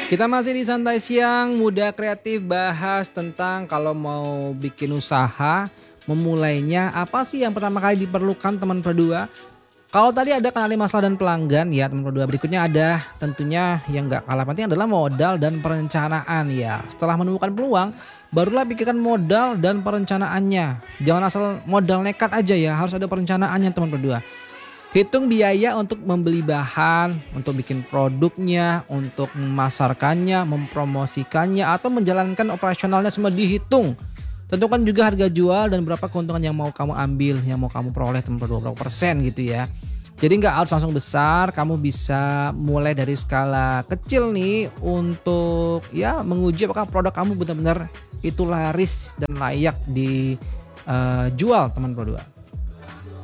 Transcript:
Kita masih di Santai Siang, Muda Kreatif bahas tentang kalau mau bikin usaha, memulainya apa sih yang pertama kali diperlukan teman berdua? Kalau tadi ada kenali masalah dan pelanggan ya teman berdua, berikutnya ada tentunya yang nggak kalah penting adalah modal dan perencanaan ya. Setelah menemukan peluang, barulah pikirkan modal dan perencanaannya. Jangan asal modal nekat aja ya, harus ada perencanaannya teman berdua. Hitung biaya untuk membeli bahan, untuk bikin produknya, untuk memasarkannya, mempromosikannya, atau menjalankan operasionalnya semua dihitung. Tentukan juga harga jual dan berapa keuntungan yang mau kamu ambil, yang mau kamu peroleh teman berapa persen gitu ya. Jadi nggak harus langsung besar, kamu bisa mulai dari skala kecil nih untuk ya menguji apakah produk kamu benar-benar itu laris dan layak dijual teman berdua.